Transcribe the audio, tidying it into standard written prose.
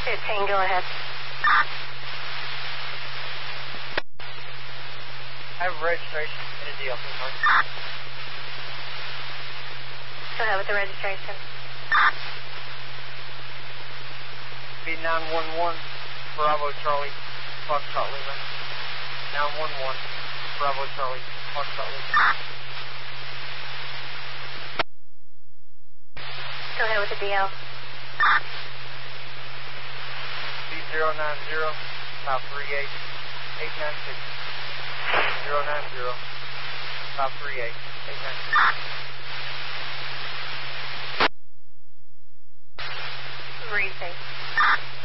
15, go ahead. I have registration in a deal. Go ahead with the registration. B911, Bravo Charlie, Foxtrot Lima. 911, Bravo Charlie, Foxtrot Lima. Go ahead with the DL. B090, 538, 896. 090, 538, 896. Read,